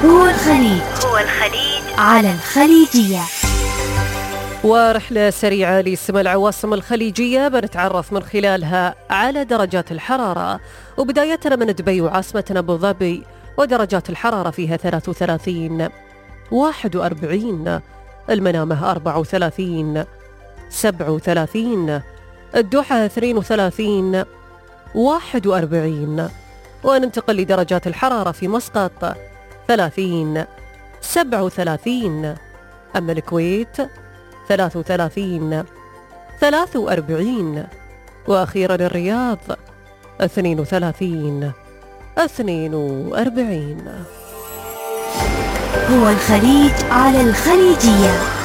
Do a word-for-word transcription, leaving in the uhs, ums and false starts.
هو الخليج هو الخليج على الخليجية. ورحلة سريعة لسما العواصم الخليجية بنتعرف من خلالها على درجات الحرارة، وبدايتنا من دبي وعاصمتنا أبو ظبي، ودرجات الحرارة فيها ثلاثة وثلاثين، واحد وأربعين، المنامة أربعة وثلاثين، سبعة وثلاثين، الدوحة اثنين وثلاثين، واحد وأربعين. وننتقل لدرجات الحرارة في مسقط ثلاثين، سبعة وثلاثين، أما الكويت ثلاثة وثلاثين، ثلاثة وأربعين، وأخيرا الرياض اثنين وثلاثين، اثنين وأربعين. هو الخليج على الخليجية.